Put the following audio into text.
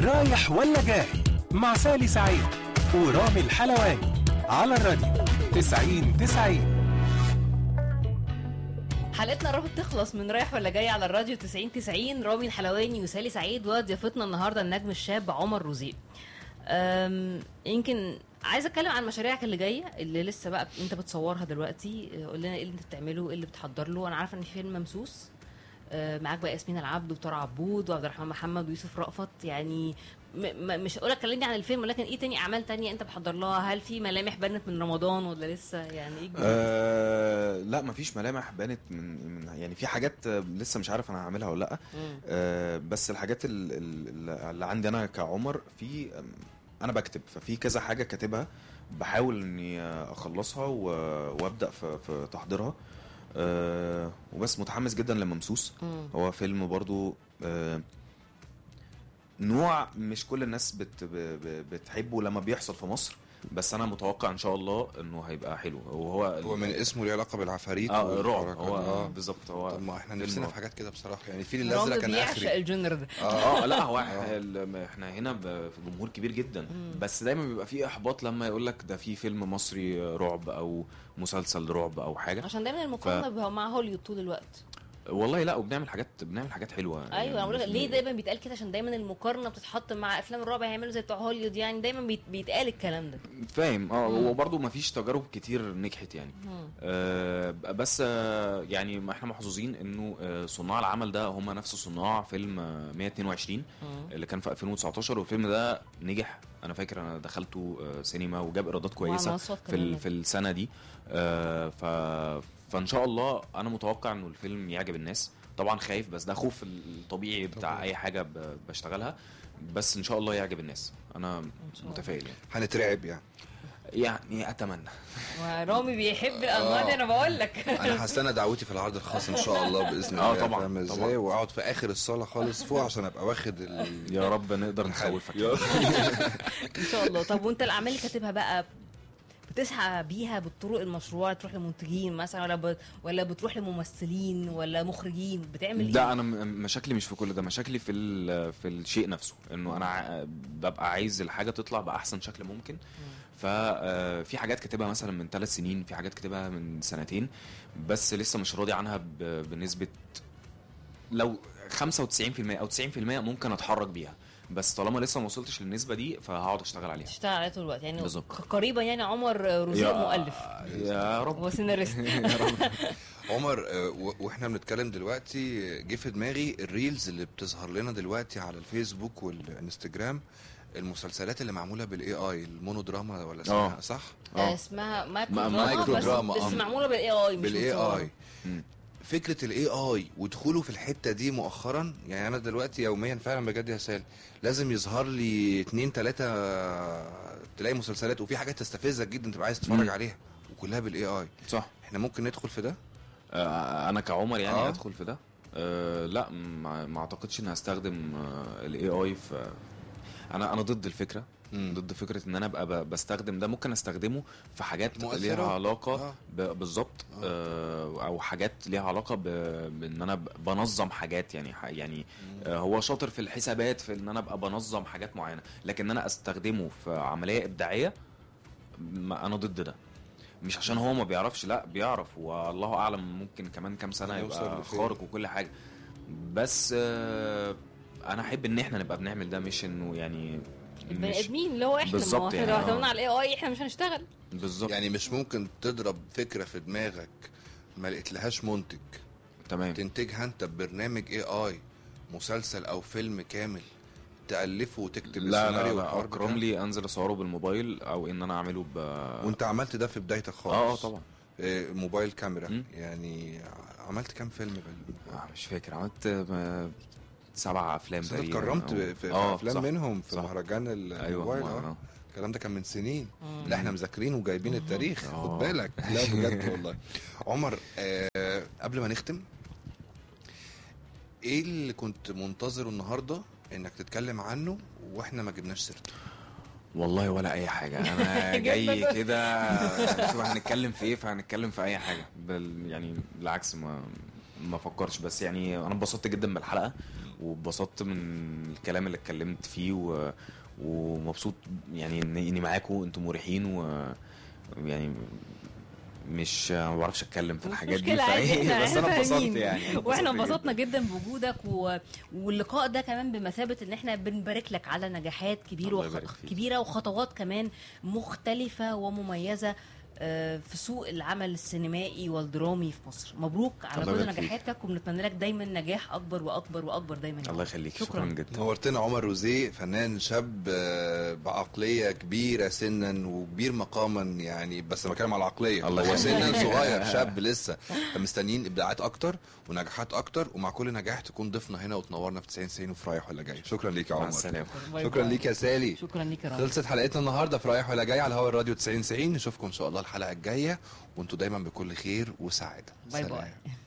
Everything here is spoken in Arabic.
رايح ولا جاي مع سالي سعيد ورامي الحلواني على الراديو 90-90. حلقتنا قربت تخلص من رايح ولا جاي على الراديو 90-90. رامي الحلواني وسالي سعيد، وضيفتنا النهارده النجم الشاب عمر رزيق. يمكن عايزه اتكلم عن مشاريعك اللي جايه اللي لسه بقى انت بتصورها دلوقتي. قول لنا ايه اللي انت بتعمله، ايه اللي بتحضر له. انا عارفه ان في فيلم ممسوس معاك بقى ياسمين العبد وطارق عبود وعبد الرحمن محمد ويوسف رأفت. يعني مش هقول لك كلمني عن الفيلم، ولكن ايه تاني اعمال تانية انت بتحضر لها؟ هل في ملامح بنت من رمضان ولا لسه؟ يعني ايه لا مفيش ملامح بانت من يعني في حاجات لسه مش عارف انا هعملها ولا لا. بس الحاجات اللي عندي انا كعمر في انا بكتب، ففي كذا حاجه كاتبها بحاول اني اخلصها وابدا في تحضيرها. وبس متحمس جدا لممسوس. هو فيلم برضو نوع مش كل الناس بتحبه لما بيحصل في مصر، بس انا متوقع ان شاء الله انه هيبقى حلو. هو من اسمه ليه علاقه بالعفاريت رعب. هو بالظبط. هو طب ما احنا نفسنا في حاجات كده بصراحه، يعني الفيل الازرق كان اخري الجنر ده. لا هو احنا هنا في جمهور كبير جدا. بس دايما بيبقى فيه احباط لما يقول لك ده في فيلم مصري رعب او مسلسل رعب او حاجه، عشان دايما المقارنه مع هوليوود طول الوقت. والله لا، وبنعمل حاجات حلوه. ايوه انا بقول لك ليه دايما بيتقال كده، عشان دايما المقارنه بتتحط مع افلام الرعب هيعملوا زي بتوع هوليوود. يعني دايما بيتقال الكلام ده، فاهم. وبرضه ما فيش تجارب كتير نجحت يعني. بس يعني ما احنا محظوظين انه صناع العمل ده هم نفس صناع فيلم 122 اللي كان في 2019، والفيلم ده نجح. انا فاكر انا دخلته سينما وجاب ايرادات كويسه في السنه دي. فان شاء الله انا متوقع انه الفيلم يعجب الناس. طبعا خايف، بس ده خوف الطبيعي بتاع اي حاجه بشتغلها، بس ان شاء الله يعجب الناس. انا متفائل يعني. هنترعب يعني اتمنى. ورامي بيحب الانواع دي، انا بقول لك. انا هستنى دعوتي في العرض الخاص ان شاء الله باذن الله. طبعا ازاي واقعد في اخر الصاله خالص فوق عشان ابقى واخد يا رب نقدر نخوفك ان شاء الله. طب وانت الاعمال اللي كاتبها بقى بتسعى بيها بالطرق المشروع، تروح لمنتجين مثلا ولا بتروح لممثلين ولا مخرجين؟ بتعمل ايه؟ ده انا مشاكلي مش في كل ده، مشاكلي في الشيء نفسه، انه انا ببقى عايز الحاجه تطلع باحسن شكل ممكن. ففي حاجات كاتبها مثلا من 3 سنين، في حاجات كاتبها من 2 سنين، بس لسه مش راضي عنها بنسبه لو 95% او 90% ممكن اتحرك بيها، بس طالما لسه ما وصلتش للنسبه دي فهقعد اشتغل عليها. تشتغل عليها طول الوقت يعني بالزبط. قريبا يعني. عمر رزيق مؤلف يا رب وسيناريست. عمر، واحنا بنتكلم دلوقتي جه في دماغي الريلز اللي بتظهر لنا دلوقتي على الفيسبوك والانستجرام، المسلسلات اللي معموله بالاي اي، المونودراما ولا اسمها صح؟ اسمها مايكرو دراما، بس معموله بالاي اي. فكره الاي اي ودخوله في الحته دي مؤخرا. يعني انا دلوقتي يوميا فعلا بجد يا سال لازم يظهر لي 2-3 تلاقي مسلسلات، وفي حاجات تستفزك جدا تبقى عايز تتفرج عليها وكلها بالاي اي. صح. احنا ممكن ندخل في ده؟ انا كعمر يعني ادخل في ده؟ لا ما اعتقدش ان هستخدم الاي اي في. انا ضد الفكره. ضد فكره ان انا ابقى بستخدم ده. ممكن استخدمه في حاجات ليها علاقه بالظبط، او حاجات ليها علاقه بان انا بنظم حاجات يعني هو شاطر في الحسابات، في ان انا ابقى بنظم حاجات معينه، لكن انا استخدمه في عمليه ابداعيه انا ضد ده. مش عشان هو ما بيعرفش، لا بيعرف، والله اعلم ممكن كمان كام سنه يبقى خارق وكل حاجه، بس انا احب ان احنا نبقى بنعمل ده، مش انه يعني البني ادمين اللي هو احنا بالظبط. يعني لو اعتمدنا على الاي اي احنا مش هنشتغل بالظبط. يعني مش ممكن تضرب فكره في دماغك ما لقيتلهاش منتج، تمام، تنتجها انت ببرنامج اي اي، مسلسل او فيلم كامل، تألفه وتكتب السيناريو؟ لا اكرم لي انزل اصوره بالموبايل او ان انا اعمله وانت عملت ده في بدايتك خالص؟ طبعا. موبايل كاميرا. يعني عملت كام فيلم مش فاكر، عملت 7 أفلام تقريبا. اتكرمت في افلام صح. منهم في صح. مهرجان الموبايل. الكلام ده كان من سنين. لا احنا مذاكرين وجايبين التاريخ، خد بالك. لا بجد والله. عمر، قبل ما نختم، ايه اللي كنت منتظره النهارده انك تتكلم عنه واحنا ما جبناش سيرته؟ والله ولا اي حاجه. انا جاي كده شوف هنتكلم في ايه، فهنتكلم في اي حاجه يعني بالعكس ما فكرش. بس يعني انا انبسطت جدا بالحلقه، واتبسطت من الكلام اللي اتكلمت فيه ومبسوط يعني اني معاكم، انتم مريحين ويعني مش ما بعرفش اتكلم في الحاجات دي بس انا اتبسطت يعني واحنا انبسطنا جدا بوجودك واللقاء ده كمان بمثابه ان احنا بنبارك لك على نجاحات كبيره وخطوات كمان مختلفه ومميزه في سوق العمل السينمائي والدرامي في مصر. مبروك على كل نجاحاتك وبنتمنى لك دايما نجاح اكبر واكبر واكبر دايما. الله يخليك، شكرا جدا. نورتنا عمر روزيه، فنان شاب بعقليه كبيره سنا وكبير مقاما يعني، بس انا بتكلم على العقليه، هو سنا صغير شاب لسه، فمستنيين ابداعات اكتر ونجاحات اكتر، ومع كل نجاح تكون ضيفنا هنا وتنورنا في 90 وفي رايح ولا جاي. شكرا ليك يا عمر. شكرا ليك يا سالي. شكرا ليك يا رامي. خلصت حلقتنا النهارده في رايح ولا جاي على هوا الراديو 90. نشوفكم ان شاء الله الحلقه الجايه وانتم دايما بكل خير وسعاده. باي باي.